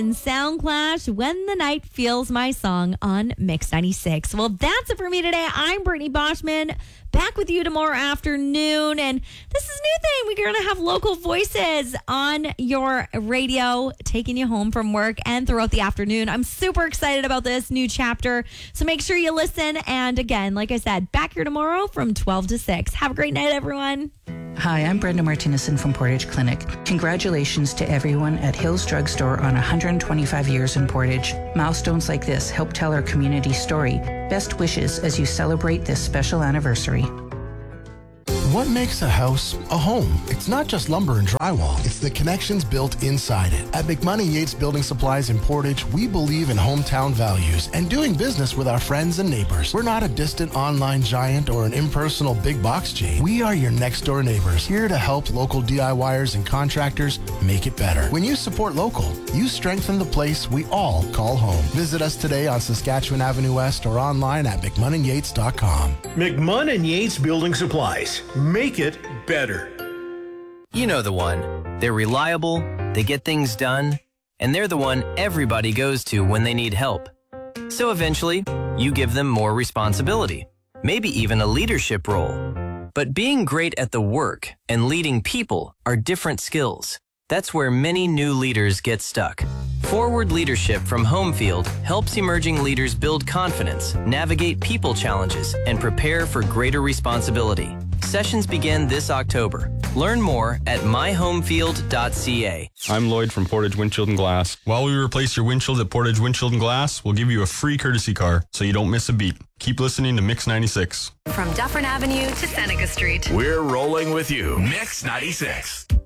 and Soundclash, When the Night Feels My Song on Mix 96. Well, that's it for me today. I'm Brittany Boschman, back with you tomorrow afternoon. And this is a new thing. We're going to have local voices on your radio, taking you home from work and throughout the afternoon. I'm super excited about this new chapter. So make sure you listen. And again, like I said, back here tomorrow from 12 to 6. Have a great night, everyone. Hi, I'm Brenda Martinezson from Portage Clinic. Congratulations to everyone at Hills Drugstore on 125 years in Portage. Milestones like this help tell our community story. Best wishes as you celebrate this special anniversary. What makes a house a home? It's not just lumber and drywall. It's the connections built inside it. At McMahon & Yates Building Supplies in Portage, we believe in hometown values and doing business with our friends and neighbors. We're not a distant online giant or an impersonal big box chain. We are your next door neighbors, here to help local DIYers and contractors make it better. When you support local, you strengthen the place we all call home. Visit us today on Saskatchewan Avenue West or online at McMahonandYates.com. McMahon & Yates Building Supplies. Make it better. You know the one. They're reliable, they get things done, and they're the one everybody goes to when they need help. So eventually, you give them more responsibility, maybe even a leadership role. But being great at the work and leading people are different skills. That's where many new leaders get stuck. Forward Leadership from Homefield helps emerging leaders build confidence, navigate people challenges, and prepare for greater responsibility. Sessions begin this October. Learn more at myhomefield.ca. I'm Lloyd from Portage Windshield and Glass. While we replace your windshield at Portage Windshield and Glass, we'll give you a free courtesy car so you don't miss a beat. Keep listening to Mix 96. From Dufferin Avenue to Seneca Street. We're rolling with you. Mix 96.